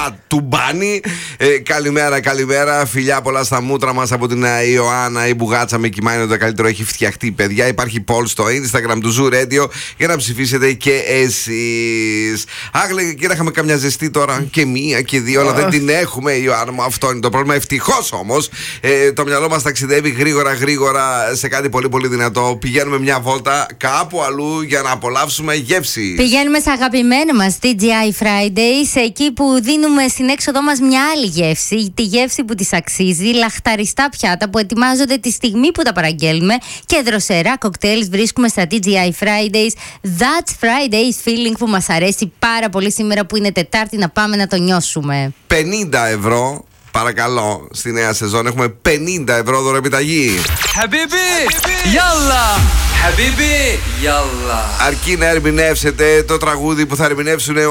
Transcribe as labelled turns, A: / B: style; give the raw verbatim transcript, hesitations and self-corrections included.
A: Τουμπάνη. Ε, καλημέρα, καλημέρα. Φιλιά πολλά στα μούτρα μας από την Ιωάννα. Η μπουγάτσα με κοιμάει το καλύτερο έχει φτιαχτεί, παιδιά. Υπάρχει poll στο Instagram του Zoo Radio για να ψηφίσετε και εσείς. Άγλε, και είχαμε καμιά ζεστή τώρα και μία και δύο, αλλά δεν την έχουμε, Ιωάννα μου. Αυτό είναι το πρόβλημα. Ευτυχώς όμως ε, το μυαλό μας ταξιδεύει γρήγορα, γρήγορα σε κάτι πολύ, πολύ δυνατό. Πηγαίνουμε μια βόλτα κάπου αλλού για να απολαύσουμε γεύση.
B: Πηγαίνουμε σε αγαπημένο μας τι τζι άι Fridays, εκεί που δίνουμε στην έξοδό μας μια άλλη γεύση, τη γεύση που της αξίζει, λαχταριστά πιάτα που ετοιμάζονται τη στιγμή που τα παραγγέλνουμε και δροσερά κοκτέιλ βρίσκουμε στα τι τζι άι Fridays. That's Fridays feeling που μας αρέσει πάρα πολύ σήμερα που είναι Τετάρτη, να πάμε να το νιώσουμε.
A: πενήντα ευρώ. Παρακαλώ, στη νέα σεζόν έχουμε πενήντα ευρώ δωρεπιταγή.
C: Χαμπίμπι, γιάλα! Χαμπίμπι, γιάλα!
A: Αρκεί να ερμηνεύσετε το τραγούδι που θα ερμηνεύσουν